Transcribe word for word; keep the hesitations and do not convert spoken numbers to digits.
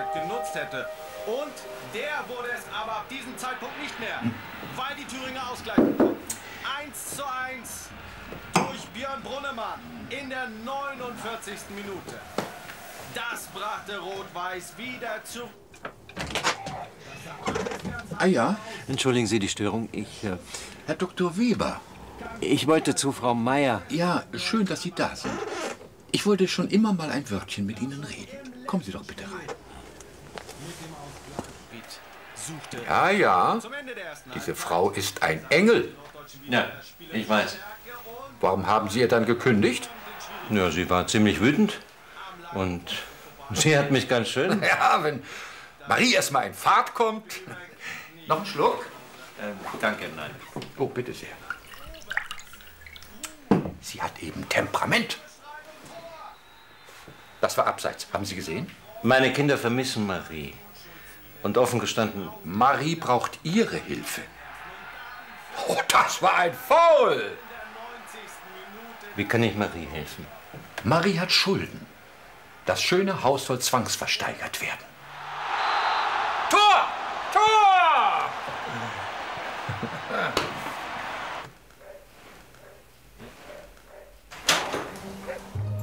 Möglichkeit genutzt hätte. Und der wurde es aber ab diesem Zeitpunkt nicht mehr, weil die Thüringer ausgleichen konnten. eins zu eins durch Björn Brunnemann in der neunundvierzigsten Minute. Das brachte Rot-Weiß wieder zu... Ah ja? Entschuldigen Sie die Störung. Ich, äh, Herr Doktor Weber. ich wollte zu Frau Meier. Ja, schön, dass Sie da sind. Ich wollte schon immer mal ein Wörtchen mit Ihnen reden. Kommen Sie doch bitte rein. Ja, ja. Diese Frau ist ein Engel. Ja, ich weiß. Warum haben Sie ihr dann gekündigt? Ja, sie war ziemlich wütend. Und sie hat mich ganz schön... Ja, wenn Marie erst mal in Fahrt kommt. Noch einen Schluck? Äh, danke, nein. Oh, bitte sehr. Sie hat eben Temperament. Das war abseits. Haben Sie gesehen? Meine Kinder vermissen Marie. Und offen gestanden... Marie braucht Ihre Hilfe. Oh, das war ein Foul! Wie kann ich Marie helfen? Marie hat Schulden. Das schöne Haus soll zwangsversteigert werden.